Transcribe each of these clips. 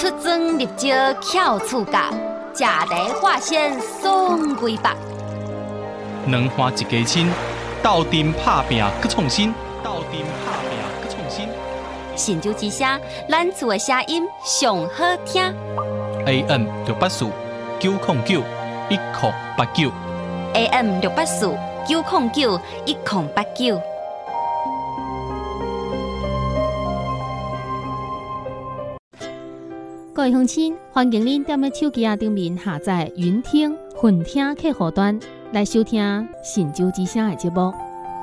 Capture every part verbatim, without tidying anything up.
出征入招巧厝夹，食茶化鲜爽规百。 两花一家亲，斗阵拍拼搁创新，斗阵拍拼搁创新。 神州之声，咱厝的声音上好听。 A M 六八四九零九一零八九 A M 六八四九零九一零八九。 各位乡亲，欢迎您踮咧手机啊顶面下载云听、混听客户端来收听神州之声的节目。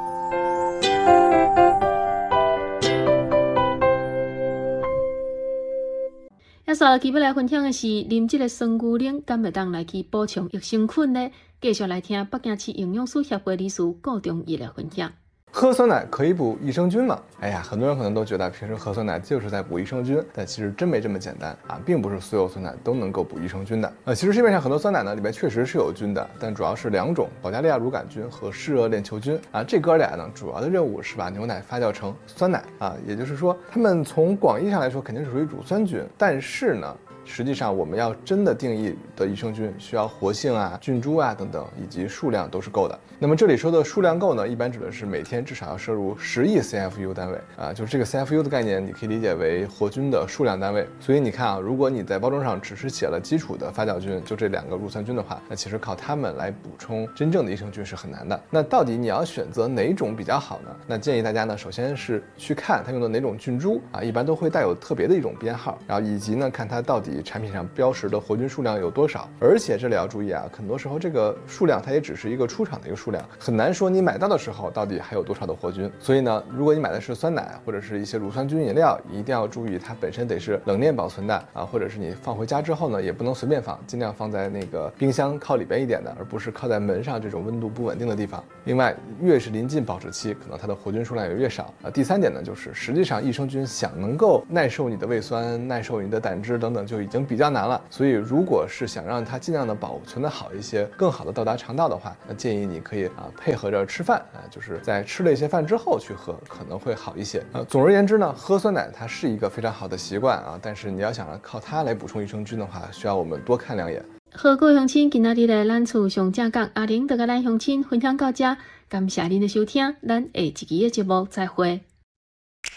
要说今要来分享的是，啉这个酸牛奶敢会当来去补充益生菌呢？继续来听北京市营养师协会理事顾忠义来分享。 喝酸奶可以补益生菌吗？哎呀，很多人可能都觉得平时喝酸奶就是在补益生菌，但其实真没这么简单啊，并不是所有酸奶都能够补益生菌的。呃，其实市面上很多酸奶呢，里面确实是有菌的，但主要是两种，保加利亚乳杆菌和嗜热链球菌啊。这哥俩呢，主要的任务是把牛奶发酵成酸奶啊，也就是说，它们从广义上来说肯定是属于乳酸菌，但是呢，实际上我们要真的定义的益生菌，需要活性啊、菌株啊等等，以及数量都是够的。那么这里说的数量够呢，一般指的是每天至少要摄入十亿 C F U 单位啊，就是这个 C F U 的概念，你可以理解为活菌的数量单位。所以你看啊，如果你在包装上只是写了基础的发酵菌，就这两个乳酸菌的话，那其实靠它们来补充真正的益生菌是很难的。那到底你要选择哪种比较好呢？那建议大家呢，首先是去看它用的哪种菌株啊，一般都会带有特别的一种编号，然后以及呢，看它到底产品上标识的活菌数量有多少。而且这里要注意啊，很多时候这个数量它也只是一个出厂的一个数量，很难说你买到的时候到底还有多少的活菌。所以呢，如果你买的是酸奶或者是一些乳酸菌饮料，一定要注意它本身得是冷链保存的啊，或者是你放回家之后呢，也不能随便放，尽量放在那个冰箱靠里边一点的，而不是靠在门上这种温度不稳定的地方。另外，越是临近保质期，可能它的活菌数量也越少啊。第三点呢，就是实际上益生菌想能够耐受你的胃酸、耐受你的胆汁等等，就已经比较难了。所以，如果是想让它尽量的保存的好一些，更好的到达肠道的话，那建议你可以啊配合着吃饭啊，就是在吃了一些饭之后去喝，可能会好一些。呃，总而言之呢，喝酸奶它是一个非常好的习惯啊，但是你要想靠它来补充益生菌的话，需要我们多看两眼。 好，各位乡亲，今仔日来咱厝上正讲，阿玲就甲咱乡亲分享到这，感谢您的收听，咱下一期的节目再会。